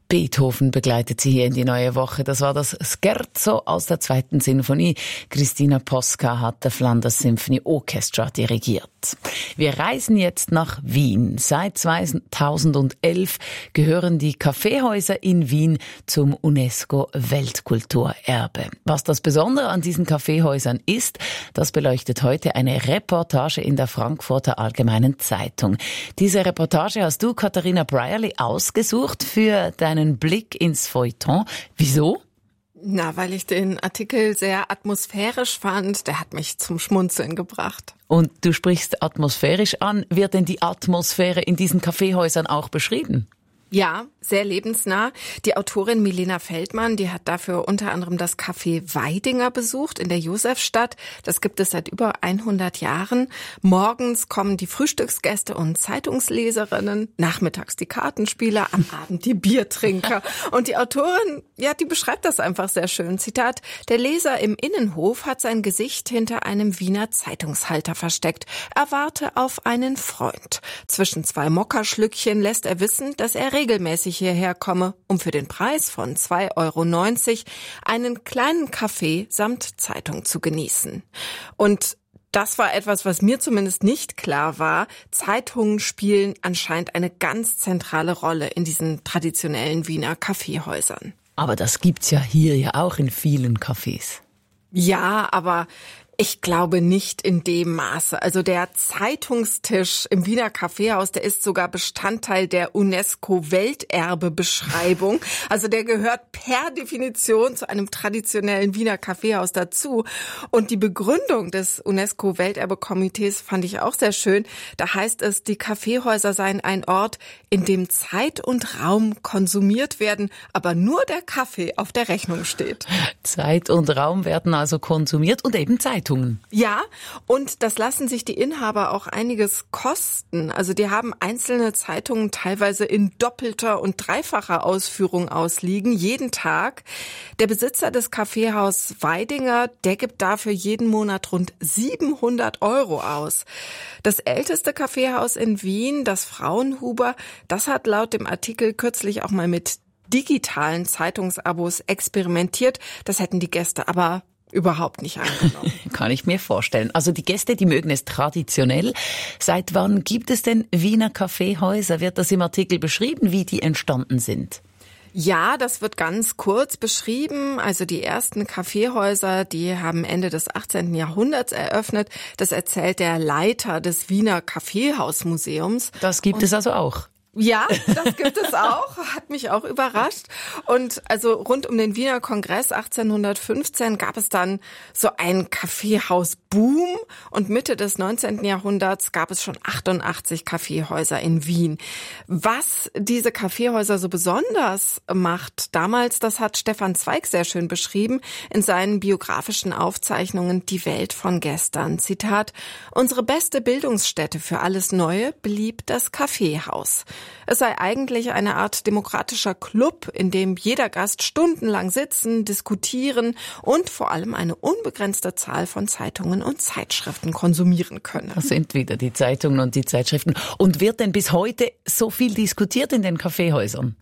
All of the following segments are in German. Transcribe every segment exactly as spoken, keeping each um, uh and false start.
Beethoven begleitet sie hier in die neue Woche. Das war das Scherzo aus der zweiten Sinfonie. Christina Posca hat der Flanders Symphony Orchestra dirigiert. Wir reisen jetzt nach Wien. Seit zweitausendelf gehören die Kaffeehäuser in Wien zum UNESCO-Weltkulturerbe. Was das Besondere an diesen Kaffeehäusern ist, das beleuchtet heute eine Reportage in der Frankfurter Allgemeinen Zeitung. Diese Reportage hast du, Katharina Brierley, ausgesucht für deinen Blick ins Feuilleton. Wieso? Na, weil ich den Artikel sehr atmosphärisch fand. Der hat mich zum Schmunzeln gebracht. Und du sprichst atmosphärisch an. Wird denn die Atmosphäre in diesen Kaffeehäusern auch beschrieben? Ja, sehr lebensnah. Die Autorin Milena Feldmann, die hat dafür unter anderem das Café Weidinger besucht in der Josefstadt. Das gibt es seit über hundert Jahren. Morgens kommen die Frühstücksgäste und Zeitungsleserinnen, nachmittags die Kartenspieler, am Abend die Biertrinker. Und die Autorin, ja, die beschreibt das einfach sehr schön. Zitat: Der Leser im Innenhof hat sein Gesicht hinter einem Wiener Zeitungshalter versteckt. Er warte auf einen Freund. Zwischen zwei Mokkaschlückchen lässt er wissen, dass er regelmäßig hierher komme, um für den Preis von zwei Euro neunzig einen kleinen Kaffee samt Zeitung zu genießen. Und das war etwas, was mir zumindest nicht klar war. Zeitungen spielen anscheinend eine ganz zentrale Rolle in diesen traditionellen Wiener Kaffeehäusern. Aber das gibt's ja hier ja auch in vielen Cafés. Ja, aber ich glaube nicht in dem Maße. Also der Zeitungstisch im Wiener Kaffeehaus, der ist sogar Bestandteil der UNESCO-Welterbe-Beschreibung. Also der gehört per Definition zu einem traditionellen Wiener Kaffeehaus dazu. Und die Begründung des UNESCO-Welterbe-Komitees fand ich auch sehr schön. Da heißt es, die Kaffeehäuser seien ein Ort, in dem Zeit und Raum konsumiert werden, aber nur der Kaffee auf der Rechnung steht. Zeit und Raum werden also konsumiert und eben Zeit. Ja, und das lassen sich die Inhaber auch einiges kosten. Also die haben einzelne Zeitungen teilweise in doppelter und dreifacher Ausführung ausliegen, jeden Tag. Der Besitzer des Kaffeehaus Weidinger, der gibt dafür jeden Monat rund siebenhundert Euro aus. Das älteste Kaffeehaus in Wien, das Fraunhuber, das hat laut dem Artikel kürzlich auch mal mit digitalen Zeitungsabos experimentiert. Das hätten die Gäste aber überhaupt nicht angenommen. Kann ich mir vorstellen. Also die Gäste, die mögen es traditionell. Seit wann gibt es denn Wiener Kaffeehäuser? Wird das im Artikel beschrieben, wie die entstanden sind? Ja, das wird ganz kurz beschrieben. Also die ersten Kaffeehäuser, die haben Ende des achtzehnten Jahrhunderts eröffnet. Das erzählt der Leiter des Wiener Kaffeehausmuseums. Das gibt Und es also auch. Ja, das gibt es auch, hat mich auch überrascht. Und also rund um den Wiener Kongress achtzehnhundertfünfzehn gab es dann so einen Kaffeehausboom und Mitte des neunzehnten Jahrhunderts gab es schon achtundachtzig Kaffeehäuser in Wien. Was diese Kaffeehäuser so besonders macht damals, das hat Stefan Zweig sehr schön beschrieben in seinen biografischen Aufzeichnungen Die Welt von gestern. Zitat: Unsere beste Bildungsstätte für alles Neue blieb das Kaffeehaus. Es sei eigentlich eine Art demokratischer Club, in dem jeder Gast stundenlang sitzen, diskutieren und vor allem eine unbegrenzte Zahl von Zeitungen und Zeitschriften konsumieren könne. Das sind wieder die Zeitungen und die Zeitschriften. Und wird denn bis heute so viel diskutiert in den Kaffeehäusern?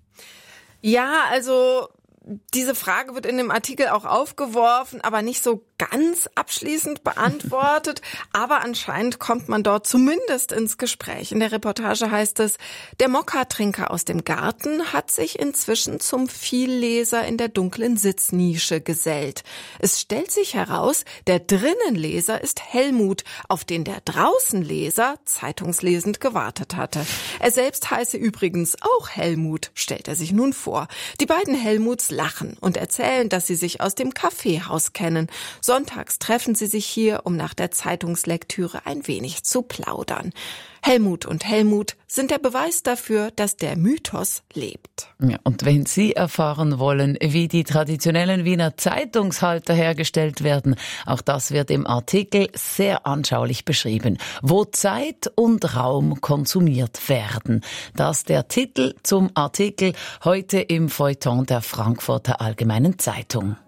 Ja, also diese Frage wird in dem Artikel auch aufgeworfen, aber nicht so ganz abschließend beantwortet. Aber anscheinend kommt man dort zumindest ins Gespräch. In der Reportage heißt es, der Mokka-Trinker aus dem Garten hat sich inzwischen zum Vielleser in der dunklen Sitznische gesellt. Es stellt sich heraus, der Drinnenleser ist Helmut, auf den der Draußenleser zeitungslesend gewartet hatte. Er selbst heiße übrigens auch Helmut, stellt er sich nun vor. Die beiden Helmuts lachen und erzählen, dass sie sich aus dem Kaffeehaus kennen. Sonntags treffen sie sich hier, um nach der Zeitungslektüre ein wenig zu plaudern. Helmut und Helmut sind der Beweis dafür, dass der Mythos lebt. Ja, und wenn Sie erfahren wollen, wie die traditionellen Wiener Zeitungshalter hergestellt werden, auch das wird im Artikel sehr anschaulich beschrieben. Wo Zeit und Raum konsumiert werden. Das der Titel zum Artikel heute im Feuilleton der Frankfurter Allgemeinen Zeitung.